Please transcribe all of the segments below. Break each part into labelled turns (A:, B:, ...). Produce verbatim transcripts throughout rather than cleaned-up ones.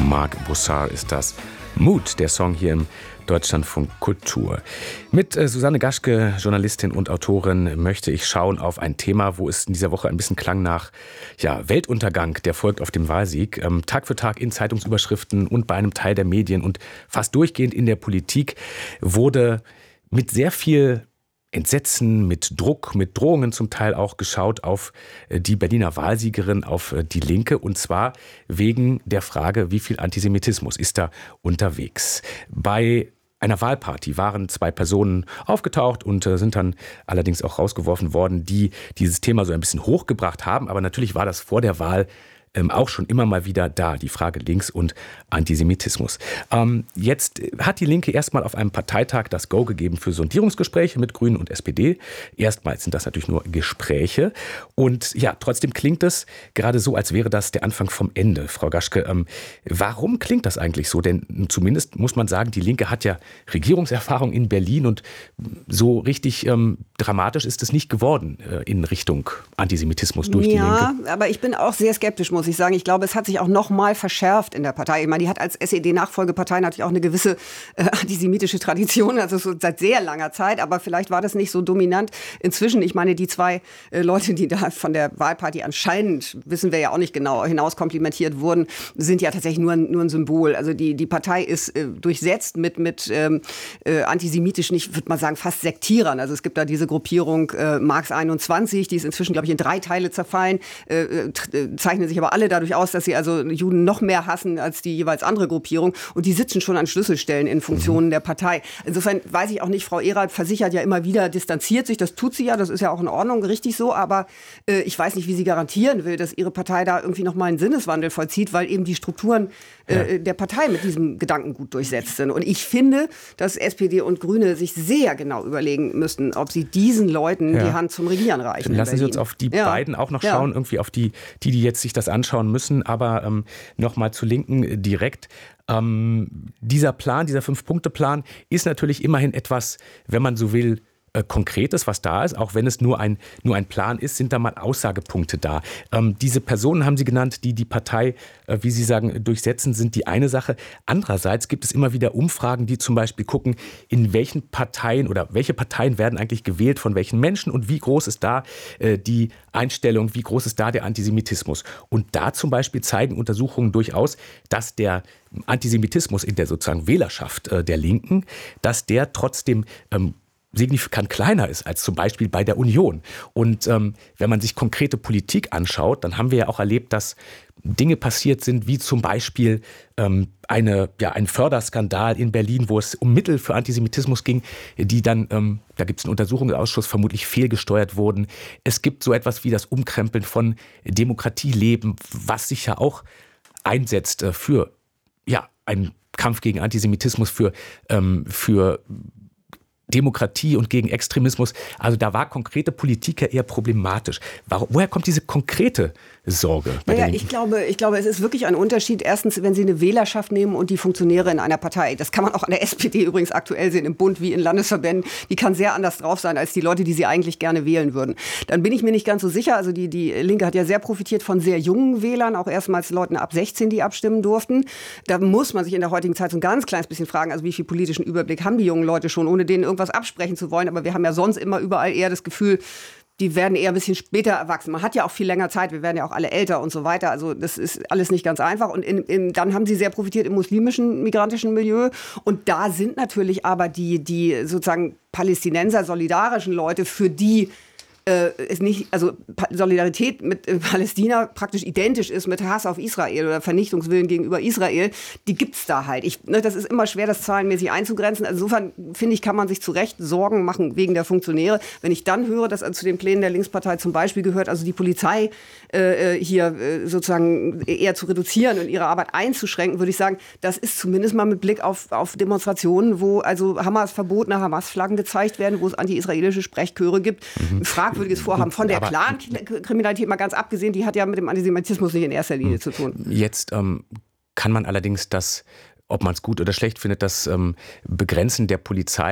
A: Marc Bossard ist das. Mut, der Song hier im Deutschlandfunk Kultur. Mit äh, Susanne Gaschke, Journalistin und Autorin, möchte ich schauen auf ein Thema, wo es in dieser Woche ein bisschen klang nach ja, Weltuntergang, der folgt auf dem Wahlsieg. Ähm, Tag für Tag in Zeitungsüberschriften und bei einem Teil der Medien und fast durchgehend in der Politik wurde mit sehr viel Entsetzen, mit Druck, mit Drohungen zum Teil auch geschaut auf die Berliner Wahlsiegerin, auf die Linke. Und zwar wegen der Frage, wie viel Antisemitismus ist da unterwegs. Bei einer Wahlparty waren zwei Personen aufgetaucht und sind dann allerdings auch rausgeworfen worden, die dieses Thema so ein bisschen hochgebracht haben. Aber natürlich war das vor der Wahl Ähm, auch schon immer mal wieder da, die Frage Links und Antisemitismus. Ähm, jetzt hat die Linke erstmal auf einem Parteitag das Go gegeben für Sondierungsgespräche mit Grünen und S P D. Erstmals sind das natürlich nur Gespräche. Und ja, trotzdem klingt es gerade so, als wäre das der Anfang vom Ende. Frau Gaschke, ähm, warum klingt das eigentlich so? Denn zumindest muss man sagen, die Linke hat ja Regierungserfahrung in Berlin und so richtig ähm, dramatisch ist es nicht geworden äh, in Richtung Antisemitismus durch die
B: ja,
A: Linke.
B: Ja, aber ich bin auch sehr skeptisch, muss ich sagen. Ich glaube, es hat sich auch noch mal verschärft in der Partei. Ich meine, die hat als S E D-Nachfolgepartei natürlich auch eine gewisse äh, antisemitische Tradition, also so seit sehr langer Zeit, aber vielleicht war das nicht so dominant. Inzwischen, ich meine, die zwei äh, Leute, die da von der Wahlparty anscheinend, wissen wir ja auch nicht genau, hinaus komplimentiert wurden, sind ja tatsächlich nur, nur ein Symbol. Also die, die Partei ist äh, durchsetzt mit, mit ähm, äh, antisemitischen, ich würde mal sagen, fast Sektierern. Also es gibt da diese Gruppierung äh, Marx einundzwanzig, die ist inzwischen, glaube ich, in drei Teile zerfallen, äh, äh, zeichnen sich aber alle dadurch aus, dass sie also Juden noch mehr hassen als die jeweils andere Gruppierung. Und die sitzen schon an Schlüsselstellen in Funktionen mhm. der Partei. Insofern weiß ich auch nicht, Frau Erath versichert ja immer wieder, distanziert sich. Das tut sie ja, das ist ja auch in Ordnung, richtig so. Aber äh, ich weiß nicht, wie sie garantieren will, dass ihre Partei da irgendwie noch mal einen Sinneswandel vollzieht, weil eben die Strukturen äh, ja. der Partei mit diesem Gedanken gut durchsetzt sind. Und ich finde, dass S P D und Grüne sich sehr genau überlegen müssten, ob sie diesen Leuten ja. die Hand zum Regieren reichen.
A: Lassen Sie uns auf die ja. beiden auch noch schauen, ja. irgendwie auf die, die, die jetzt sich das anschauen müssen. Aber ähm, nochmal zu Linken direkt. Ähm, dieser Plan, dieser Fünf-Punkte-Plan ist natürlich immerhin etwas, wenn man so will, äh, Konkretes, was da ist. Auch wenn es nur ein, nur ein Plan ist, sind da mal Aussagepunkte da. Ähm, diese Personen haben Sie genannt, die die Partei, äh, wie Sie sagen, durchsetzen, sind die eine Sache. Andererseits gibt es immer wieder Umfragen, die zum Beispiel gucken, in welchen Parteien oder welche Parteien werden eigentlich gewählt von welchen Menschen und wie groß ist da äh, die Einstellung, wie groß ist da der Antisemitismus. Und da zum Beispiel zeigen Untersuchungen durchaus, dass der Antisemitismus in der sozusagen Wählerschaft äh, der Linken, dass der trotzdem ähm, signifikant kleiner ist als zum Beispiel bei der Union. Und ähm, wenn man sich konkrete Politik anschaut, dann haben wir ja auch erlebt, dass Dinge passiert sind, wie zum Beispiel ähm, eine, ja, ein Förderskandal in Berlin, wo es um Mittel für Antisemitismus ging, die dann, ähm, da gibt es einen Untersuchungsausschuss, vermutlich fehlgesteuert wurden. Es gibt so etwas wie das Umkrempeln von Demokratieleben, was sich ja auch einsetzt äh, für ja, einen Kampf gegen Antisemitismus, für, ähm, für Demokratie und gegen Extremismus. Also da war konkrete Politik ja eher problematisch. Warum, woher kommt diese konkrete Sorge? Bei
B: naja, ich glaube, ich glaube, es ist wirklich ein Unterschied. Erstens, wenn Sie eine Wählerschaft nehmen und die Funktionäre in einer Partei. Das kann man auch an der S P D übrigens aktuell sehen, im Bund wie in Landesverbänden. Die kann sehr anders drauf sein als die Leute, die sie eigentlich gerne wählen würden. Dann bin ich mir nicht ganz so sicher. Also die, die Linke hat ja sehr profitiert von sehr jungen Wählern, auch erstmals Leuten ab sechzehn, die abstimmen durften. Da muss man sich in der heutigen Zeit so ein ganz kleines bisschen fragen, also wie viel politischen Überblick haben die jungen Leute schon, ohne denen irgendwas absprechen zu wollen. Aber wir haben ja sonst immer überall eher das Gefühl, die werden eher ein bisschen später erwachsen. Man hat ja auch viel länger Zeit, wir werden ja auch alle älter und so weiter. Also das ist alles nicht ganz einfach. Und in, in, dann haben sie sehr profitiert im muslimischen, migrantischen Milieu. Und da sind natürlich aber die, die sozusagen Palästinenser, solidarischen Leute, für die äh, ist nicht, also Solidarität mit äh, Palästina praktisch identisch ist mit Hass auf Israel oder Vernichtungswillen gegenüber Israel, die gibt's da halt. Ich, ne, das ist immer schwer, das zahlenmäßig einzugrenzen. Also insofern, finde ich, kann man sich zu Recht Sorgen machen wegen der Funktionäre. Wenn ich dann höre, dass also zu den Plänen der Linkspartei zum Beispiel gehört, also die Polizei äh, hier äh, sozusagen eher zu reduzieren und ihre Arbeit einzuschränken, würde ich sagen, das ist zumindest mal mit Blick auf, auf Demonstrationen, wo also Hamas verbotene Hamas-Flaggen gezeigt werden, wo es anti-israelische Sprechchöre gibt. Mhm. fragwürdiges Vorhaben. Von der Clankriminalität mal ganz abgesehen, die hat ja mit dem Antisemitismus nicht in erster Linie zu tun.
A: Jetzt ähm, kann man allerdings das, ob man es gut oder schlecht findet, das ähm, Begrenzen der Polizei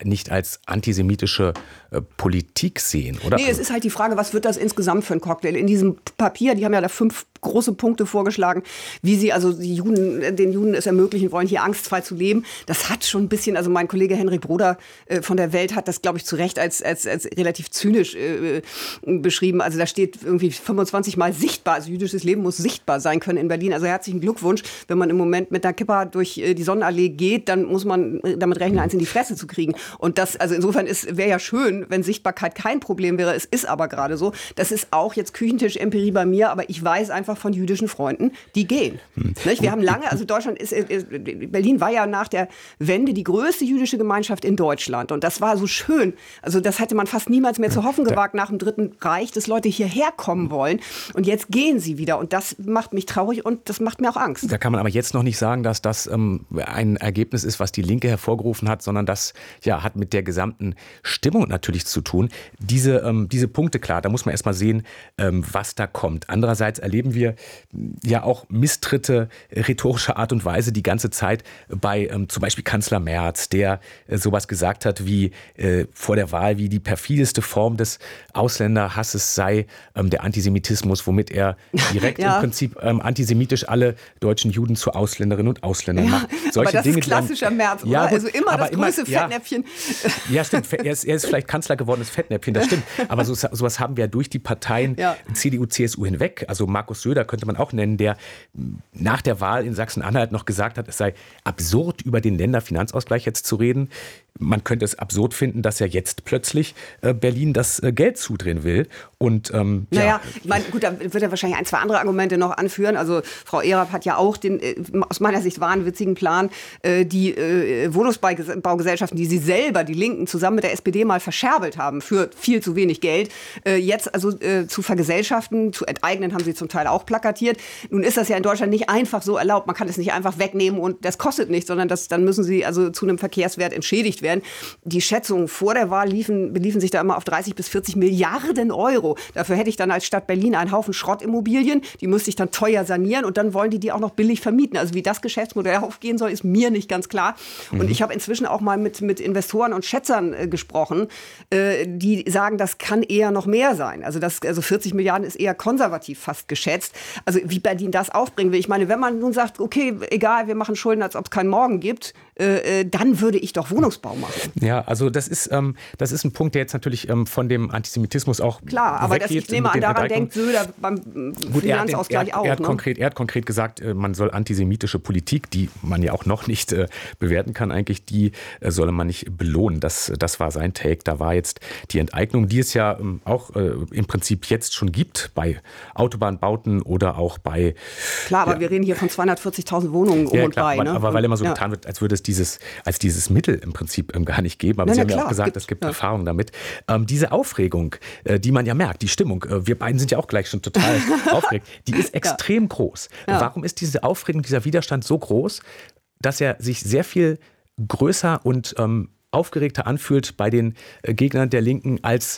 A: nicht als antisemitische äh, Politik sehen, oder?
B: Nee, es ist halt die Frage, was wird das insgesamt für ein Cocktail? In diesem Papier, die haben ja da fünf große Punkte vorgeschlagen, wie sie also die Juden, den Juden es ermöglichen wollen, hier angstfrei zu leben. Das hat schon ein bisschen, also mein Kollege Henrik Broder äh, von der Welt hat das, glaube ich, zu Recht als, als, als relativ zynisch äh, beschrieben. Also da steht irgendwie fünfundzwanzig Mal sichtbar, also jüdisches Leben muss sichtbar sein können in Berlin. Also herzlichen Glückwunsch, wenn man im Moment mit einer Kippa durch äh, die Sonnenallee geht, dann muss man damit rechnen, eins in die Fresse zu kriegen. Und das, also insofern wäre ja schön, wenn Sichtbarkeit kein Problem wäre. Es ist aber gerade so. Das ist auch jetzt Küchentisch-Empirie bei mir, aber ich weiß einfach von jüdischen Freunden, die gehen. Hm. Wir haben lange, also Deutschland ist, Berlin war ja nach der Wende die größte jüdische Gemeinschaft in Deutschland. Und das war so schön. Also das hätte man fast niemals mehr zu hoffen gewagt nach dem Dritten Reich, dass Leute hierher kommen wollen. Und jetzt gehen sie wieder. Und das macht mich traurig und das macht mir auch Angst.
A: Da kann man aber jetzt noch nicht sagen, dass das ähm, ein Ergebnis ist, was die Linke hervorgerufen hat, sondern das ja, hat mit der gesamten Stimmung natürlich zu tun. Diese, ähm, diese Punkte, klar, da muss man erst mal sehen, ähm, was da kommt. Andererseits erleben wir ja auch Misstritte rhetorischer Art und Weise die ganze Zeit bei ähm, zum Beispiel Kanzler Merz, der äh, sowas gesagt hat wie äh, vor der Wahl, wie die perfideste Form des Ausländerhasses sei ähm, der Antisemitismus, womit er direkt ja. im Prinzip ähm, antisemitisch alle deutschen Juden zu Ausländerinnen und Ausländern
B: ja,
A: macht. Solche
B: aber das
A: Dinge,
B: ist klassischer
A: dann,
B: Merz,
A: ja,
B: oder? Also immer das
A: immer,
B: größte
A: ja,
B: Fettnäpfchen.
A: Ja, stimmt. Er ist, er ist vielleicht Kanzler gewordenes Fettnäpfchen, das stimmt. Aber so, sowas haben wir durch die Parteien ja. C D U, C S U hinweg. Also Markus Söder könnte man auch nennen, der nach der Wahl in Sachsen-Anhalt noch gesagt hat, es sei absurd, über den Länderfinanzausgleich jetzt zu reden. Man könnte es absurd finden, dass er jetzt plötzlich äh, Berlin das äh, Geld zudrehen will. Und, ähm,
B: naja,
A: ja.
B: ich meine, gut, da wird er wahrscheinlich ein, zwei andere Argumente noch anführen. Also Frau Ehrab hat ja auch den äh, aus meiner Sicht wahnwitzigen Plan, äh, die äh, Wohnungsbaugesellschaften, die sie selber, die Linken, zusammen mit der S P D mal verscherbelt haben für viel zu wenig Geld, äh, jetzt also äh, zu vergesellschaften, zu enteignen, haben sie zum Teil auch plakatiert. Nun ist das ja in Deutschland nicht einfach so erlaubt. Man kann es nicht einfach wegnehmen und das kostet nichts, sondern das, dann müssen sie also zu einem Verkehrswert entschädigt werden. Die Schätzungen vor der Wahl liefen, beliefen sich da immer auf dreißig bis vierzig Milliarden Euro. Dafür hätte ich dann als Stadt Berlin einen Haufen Schrottimmobilien, die müsste ich dann teuer sanieren und dann wollen die die auch noch billig vermieten. Also wie das Geschäftsmodell aufgehen soll, ist mir nicht ganz klar. Mhm. Und ich habe inzwischen auch mal mit, mit Investoren und Schätzern äh, gesprochen, äh, die sagen, das kann eher noch mehr sein. Also, das, also vierzig Milliarden ist eher konservativ fast geschätzt. Also wie Berlin das aufbringen will. Ich meine, wenn man nun sagt, okay, egal, wir machen Schulden, als ob es keinen Morgen gibt, äh, dann würde ich doch Wohnungsbau machen.
A: Ja, also das ist, ähm, das ist ein Punkt, der jetzt natürlich ähm, von dem Antisemitismus auch
B: klar, aber das, ich nehme an, daran denkt Söder beim
A: Gut,
B: Finanzausgleich
A: er hat, er,
B: auch.
A: er hat,
B: ne?
A: konkret, er hat konkret gesagt, äh, man soll antisemitische Politik, die man ja auch noch nicht äh, bewerten kann eigentlich, die äh, solle man nicht belohnen. Das, das war sein Take. Da war jetzt die Enteignung, die es ja ähm, auch äh, im Prinzip jetzt schon gibt bei Autobahnbauten oder auch bei...
B: Klar, aber
A: ja,
B: wir reden hier von zweihundertvierzigtausend Wohnungen um
A: ja,
B: und
A: klar,
B: bei.
A: aber,
B: Ne?
A: aber weil immer so
B: ja.
A: getan wird, als würde es dieses, als dieses Mittel im Prinzip ähm, gar nicht geben. Aber
B: na,
A: Sie
B: na,
A: haben
B: klar,
A: ja auch gesagt,
B: gibt,
A: es gibt
B: ja.
A: Erfahrung damit. Ähm, diese Aufregung, äh, die man ja merkt, die Stimmung, äh, wir beiden sind ja auch gleich schon total aufgeregt, die ist extrem ja. groß. Ja. Warum ist diese Aufregung, dieser Widerstand so groß, dass er sich sehr viel größer und ähm, aufgeregter anfühlt bei den äh, Gegnern der Linken als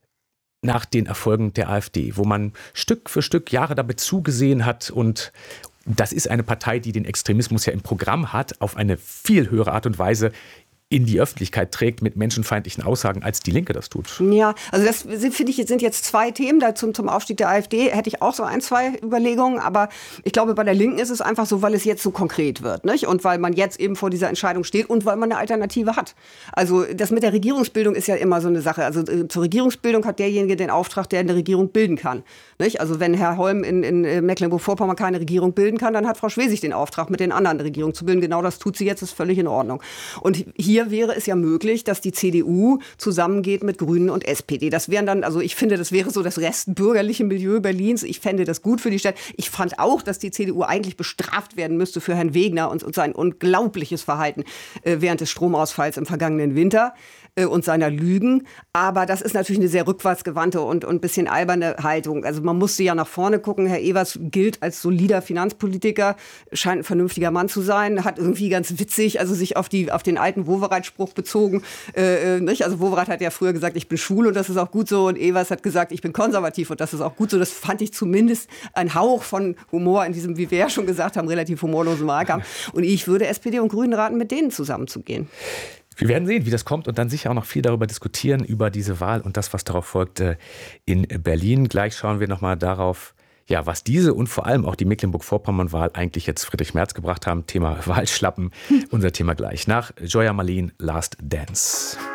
A: nach den Erfolgen der AfD, wo man Stück für Stück Jahre dabei zugesehen hat und das ist eine Partei, die den Extremismus ja im Programm hat, auf eine viel höhere Art und Weise in die Öffentlichkeit trägt mit menschenfeindlichen Aussagen, als die Linke das tut.
B: Ja, also das finde ich, sind jetzt zwei Themen. Da zum, zum Aufstieg der AfD hätte ich auch so ein, zwei Überlegungen. Aber ich glaube, bei der Linken ist es einfach so, weil es jetzt so konkret wird, nicht? Und weil man jetzt eben vor dieser Entscheidung steht und weil man eine Alternative hat. Also das mit der Regierungsbildung ist ja immer so eine Sache. Also äh, zur Regierungsbildung hat derjenige den Auftrag, der eine Regierung bilden kann. Nicht? Also wenn Herr Holm in, in Mecklenburg-Vorpommern keine Regierung bilden kann, dann hat Frau Schwesig den Auftrag, mit den anderen eine Regierung zu bilden. Genau das tut sie jetzt, ist völlig in Ordnung. Und hier wäre es ja möglich, dass die C D U zusammengeht mit Grünen und S P D. Das wären dann, also ich finde, das wäre so das restbürgerliche Milieu Berlins. Ich fände das gut für die Stadt. Ich fand auch, dass die C D U eigentlich bestraft werden müsste für Herrn Wegener und, und sein unglaubliches Verhalten äh, während des Stromausfalls im vergangenen Winter äh, und seiner Lügen. Aber das ist natürlich eine sehr rückwärtsgewandte und ein bisschen alberne Haltung. Also man musste ja nach vorne gucken. Herr Evers gilt als solider Finanzpolitiker, scheint ein vernünftiger Mann zu sein, hat irgendwie ganz witzig, also sich auf, die, auf den alten Wowereit-Spruch bezogen. Äh, nicht? Also Wowereit hat ja früher gesagt, ich bin schwul und das ist auch gut so. Und Evers hat gesagt, ich bin konservativ und das ist auch gut so. Das fand ich zumindest ein Hauch von Humor in diesem, wie wir ja schon gesagt haben, relativ humorlosen Wahlkampf. Und ich würde S P D und Grünen raten, mit denen zusammenzugehen.
A: Wir werden sehen, wie das kommt und dann sicher auch noch viel darüber diskutieren, über diese Wahl und das, was darauf folgt in Berlin. Gleich schauen wir nochmal darauf, ja, was diese und vor allem auch die Mecklenburg-Vorpommern-Wahl eigentlich jetzt Friedrich Merz gebracht haben. Thema Wahlschlappen, unser Thema gleich. Nach Joya Malin, Last Dance.